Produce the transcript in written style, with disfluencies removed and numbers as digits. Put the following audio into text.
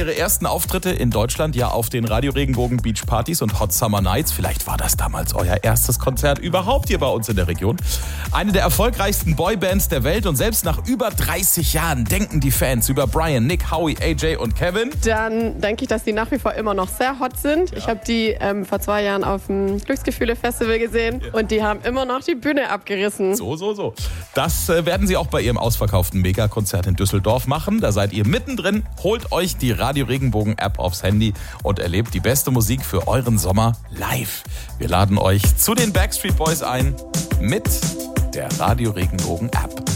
ihre ersten Auftritte in Deutschland ja auf den Radio Regenbogen Beach Partys und Hot Summer Nights. Vielleicht war das damals euer erstes Konzert überhaupt hier bei uns in der Region. Eine der erfolgreichsten Boybands der Welt und selbst nach über 30 Jahren denken die Fans über Brian, Nick, Howie, AJ und Kevin. Dann denke ich, dass die nach wie vor immer noch sehr hot sind. Ja. Ich habe die vor 2 Jahren auf dem Glücksgefühle-Festival gesehen und die haben immer noch die Bühne abgerissen. So. Das werden sie auch bei ihrem ausverkauften Megakonzert in Düsseldorf machen. Da seid ihr mittendrin. Holt euch die Radio Regenbogen App aufs Handy und erlebt die beste Musik für euren Sommer live. Wir laden euch zu den Backstreet Boys ein mit der Radio Regenbogen App.